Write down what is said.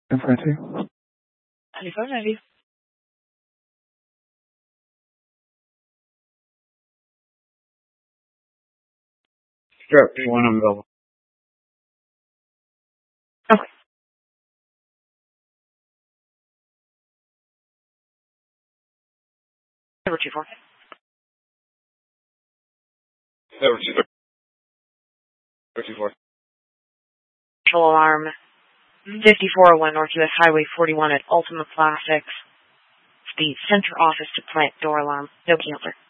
In front of you. 9490. Stroke, one available. Okay. Number 24. Number 24. Control alarm 5401 North US Highway 41 at Ultima Plastics. The center office to plant door alarm. No cancer.